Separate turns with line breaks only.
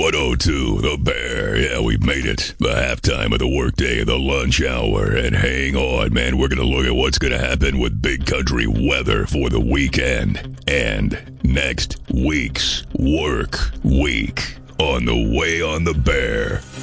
102, The Bear. Yeah, we made it. The halftime of the workday, the lunch hour. And hang on, man, we're going to look at what's going to happen with big country weather for the weekend. And next week's work week on the way on The Bear.